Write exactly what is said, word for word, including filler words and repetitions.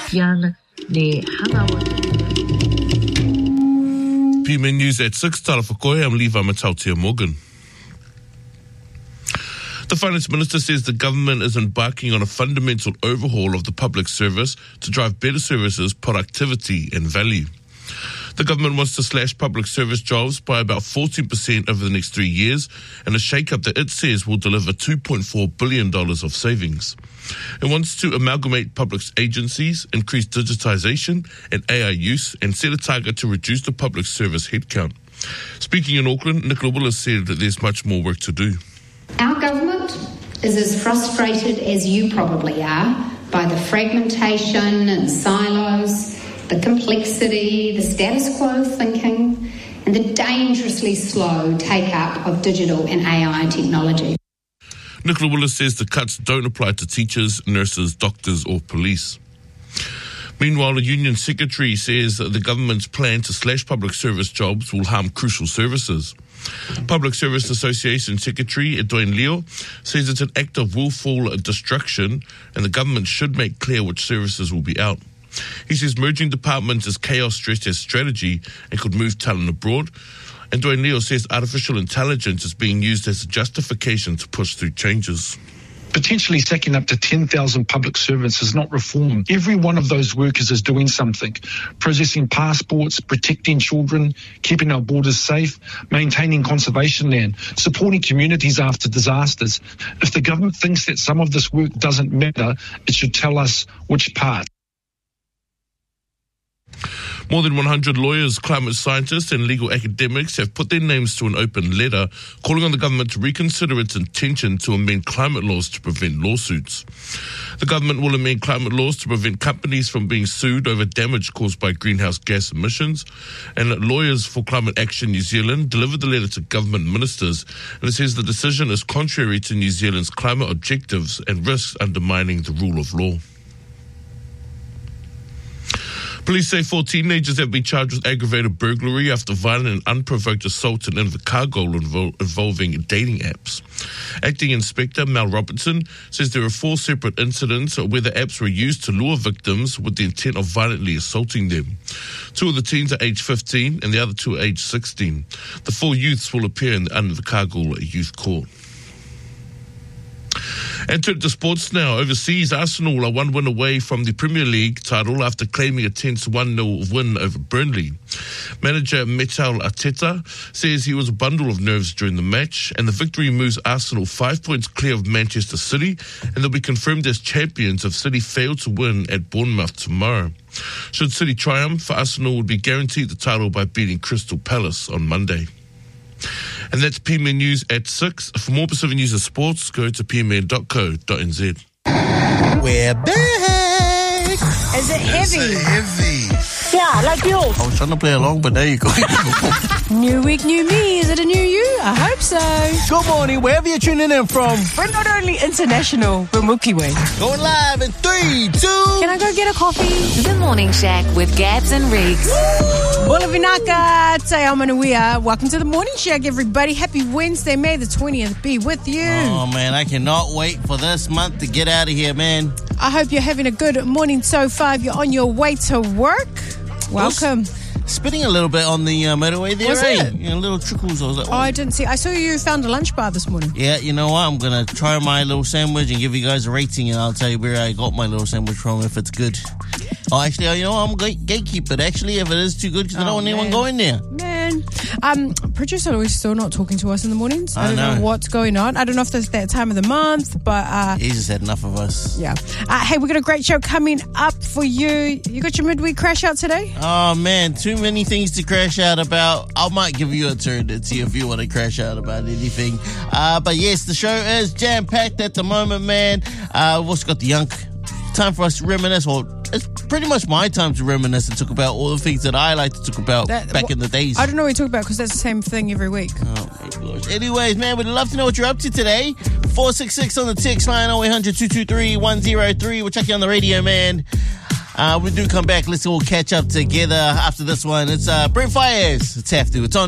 Tiana ne hanga P M News at six, tala whakoe, I'm Levi Matautia Morgan. The Finance Minister says the government is embarking on a fundamental overhaul of the public service to drive better services, productivity and value. The government wants to slash public service jobs by about fourteen percent over the next three years, and a shake-up that it says will deliver two point four billion dollars of savings. It wants to amalgamate public agencies, increase digitisation and A I use, and set a target to reduce the public service headcount. Speaking in Auckland, Nicola Willis said that there's much more work to do. Our government is as frustrated as you probably are by the fragmentation and silos, the complexity, the status quo thinking, and the dangerously slow take-up of digital and A I technology. Nicola Willis says the cuts don't apply to teachers, nurses, doctors or police. Meanwhile, a union secretary says that the government's plan to slash public service jobs will harm crucial services. Public Service Association Secretary Edwin Leo says it's an act of willful destruction and the government should make clear which services will be out. He says merging departments is chaos-stressed as strategy and could move talent abroad. And Dwayne Leo says artificial intelligence is being used as a justification to push through changes. Potentially sacking up to ten thousand public servants is not reform. Every one of those workers is doing something. Processing passports, protecting children, keeping our borders safe, maintaining conservation land, supporting communities after disasters. If the government thinks that some of this work doesn't matter, it should tell us which part. More than one hundred lawyers, climate scientists and legal academics have put their names to an open letter calling on the government to reconsider its intention to amend climate laws to prevent lawsuits. The government will amend climate laws to prevent companies from being sued over damage caused by greenhouse gas emissions. And Lawyers for Climate Action New Zealand delivered the letter to government ministers, and it says the decision is contrary to New Zealand's climate objectives and risks undermining the rule of law. Police say four teenagers have been charged with aggravated burglary after violent and unprovoked assault in Invercargill invo- involving dating apps. Acting Inspector Mel Robertson says there are four separate incidents where the apps were used to lure victims with the intent of violently assaulting them. Two of the teens are aged fifteen and the other two are aged sixteen. The four youths will appear in the Invercargill Youth Court. And to the sports now. Overseas, Arsenal are one win away from the Premier League title after claiming a tense one nil win over Burnley. Manager Mikel Arteta says he was a bundle of nerves during the match, and the victory moves Arsenal five points clear of Manchester City, and they'll be confirmed as champions if City fail to win at Bournemouth tomorrow. Should City triumph, Arsenal would be guaranteed the title by beating Crystal Palace on Monday. And that's P M N News at six. For more Pacific News and sports, go to p m n dot co dot n z. We're back! Is it heavy? Is it heavy? Yeah, like yours. I was trying to play along, but there you go. New week, new me. Is it a new you? I hope so. Good morning, wherever you're tuning in from. We're not only international, we're Mookie Way. Going live in three, two. Can I go get a coffee? The Morning Shack with Gabs and Riggs. Bula vinaka, te amanuia. Welcome to the Morning Shack, everybody. Happy Wednesday, May the twentieth be with you. Oh, man, I cannot wait for this month to get out of here, man. I hope you're having a good morning so far. If you're on your way to work, welcome. Spitting a little bit on the uh, motorway there, Was eh? it? You know, little trickles. I was like, Oh, I didn't see. I saw you found a lunch bar this morning. yeah, you know what? I'm going to try my little sandwich and give you guys a rating, and I'll tell you where I got my little sandwich from, if it's good. Oh, actually, you know, I'm a gate- gatekeeper, actually, if it is too good, because I don't Oh, want anyone man. going there. Man, um, producer is still not talking to us in the mornings. I, I don't know. know. what's going on. I don't know if it's that time of the month, but uh, He's just had enough of us. yeah. Uh, hey, we got a great show coming up for you. You got your midweek crash out today? Oh, man, too many things to crash out about. I might give you a turn to see if you want to crash out about anything. Uh, but yes, the show is jam-packed at the moment, man. Uh, we've also got the young time for us to reminisce, or it's pretty much my time to reminisce and talk about all the things that I like to talk about That- back wh- in the days. I don't know what you talk about because that's the same thing every week. Oh my gosh. Anyways, man, we'd love to know what you're up to today. four six six on the text line, oh eight hundred, two two three, one oh three. We'll check you on the radio, man. Uh, we do come back. Let's all catch up together after this one. It's uh, Brent Fires. It's Have to. It's on